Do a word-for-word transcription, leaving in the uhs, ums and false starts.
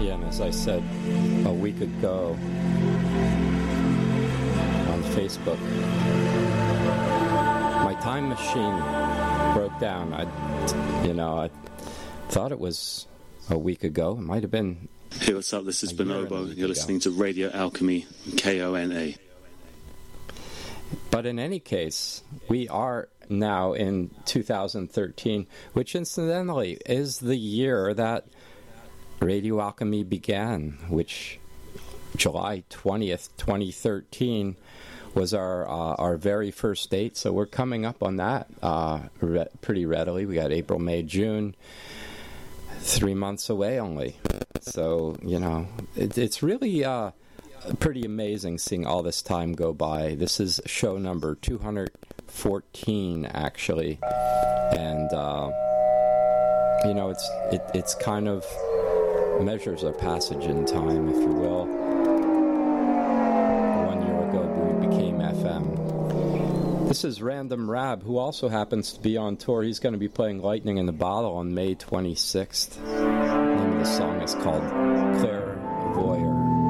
Yeah, and as I said a week ago on Facebook, my time machine broke down. I, you know, I thought it was a week ago. It might have been. Hey, what's up? This is Bonobo. You're listening to Radio Alchemy, K O N A. But in any case, we are now in two thousand thirteen, which incidentally is the year that Radio Alchemy began, which July twentieth, twenty thirteen was our uh, our very first date. So we're coming up on that uh, re- pretty readily. We got April, May, June, three months away only. So, you know, it, it's really uh, pretty amazing seeing all this time go by. This is show number two hundred fourteen, actually. And, uh, you know, it's it, it's kind of measures our passage in time, if you will. One year ago, we became F M. This is Random Rab, who also happens to be on tour. He's going to be playing Lightning in the Bottle on May twenty-sixth. The name of the song is called Clairvoyeur.